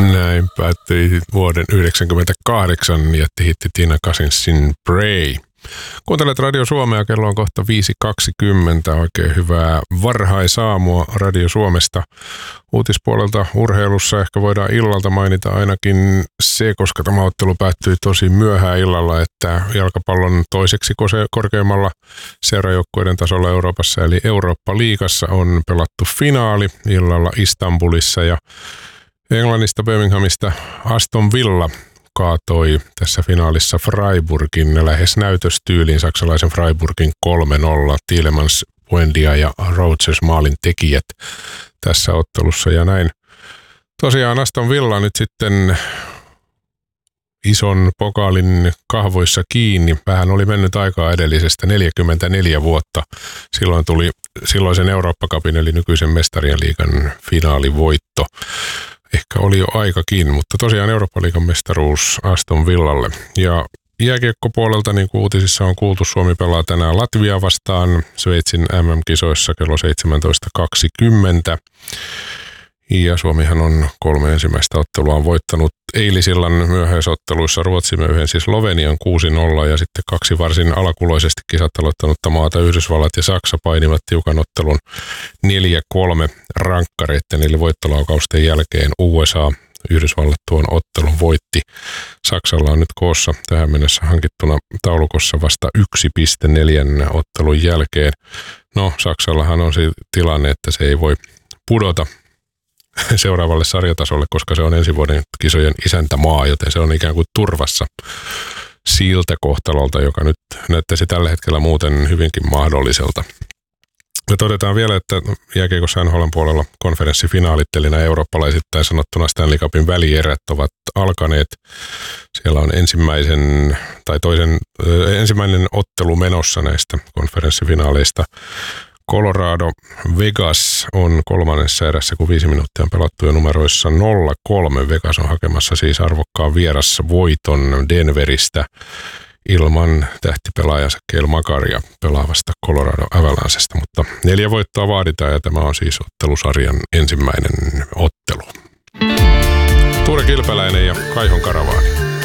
Näin päättyi vuoden 1998 jättihitti Tina Cousinsin Pray. Kuuntelet Radio Suomea, kello on kohta 5.20. Oikein hyvää varhaisaamua Radio Suomesta. Uutispuolelta urheilussa ehkä voidaan illalta mainita ainakin se, koska tämä ottelu päättyi tosi myöhään illalla, että jalkapallon toiseksi korkeimmalla seurajoukkueiden tasolla Euroopassa, eli Eurooppa-liigassa on pelattu finaali illalla Istanbulissa ja Englannista Birminghamista Aston Villa kaatoi tässä finaalissa Freiburgin lähes näytöstyyliin, saksalaisen Freiburgin 3-0. Tielemans, Buendia ja Rodgers maalin tekijät tässä ottelussa ja näin. Tosiaan Aston Villa nyt sitten ison pokaalin kahvoissa kiinni. Vähän oli mennyt aikaa edellisestä 44 vuotta. Silloin tuli silloisen Eurooppa-cupin eli nykyisen Mestarien liigan finaalivoitto. Ehkä oli jo aikakin, mutta tosiaan Eurooppa-liigan mestaruus Aston Villalle. Ja jääkiekkopuolelta, niin kuin uutisissa on kuultu, Suomi pelaa tänään Latviaa vastaan Sveitsin MM-kisoissa kello 17.20. Ja Suomihan on 3 ensimmäistä otteluaan voittanut eilisillan myöhäisotteluissa. Ruotsi möyhensi Slovenian 6-0 ja sitten 2 varsin alakuloisesti kisat aloittanutta maata Yhdysvallat ja Saksa painivat tiukan ottelun 4-3 rankkareitten eli voittolaukausten jälkeen. Yhdysvallat tuon ottelun voitti. Saksalla on nyt koossa tähän mennessä hankittuna taulukossa vasta 1,4 ottelun jälkeen. No, Saksallahan on se tilanne, että se ei voi pudota seuraavalle sarjatasolle, koska se on ensi vuoden kisojen isäntämaa, joten se on ikään kuin turvassa siltä kohtalolta, joka nyt näyttäisi tällä hetkellä muuten hyvinkin mahdolliselta. Me todetaan vielä, että jääkiekossa NHL:n puolella konferenssifinaalit, eli nämä eurooppalaisittain sanottuna Stanley Cupin välierät ovat alkaneet. Siellä on ensimmäinen ottelu menossa näistä konferenssifinaaleista. Colorado Vegas on kolmannessa erässä, kun 5 minuuttia on pelattu jo numeroissa 0-3. Vegas on hakemassa siis arvokkaan vierasvoiton Denveristä ilman tähtipelaajansa Cale Makaria pelaavasta Colorado Avalancesta, mutta 4 voittoa vaaditaan ja tämä on siis ottelusarjan ensimmäinen ottelu. Tuure Kilpeläinen ja Kaihon Karavaani.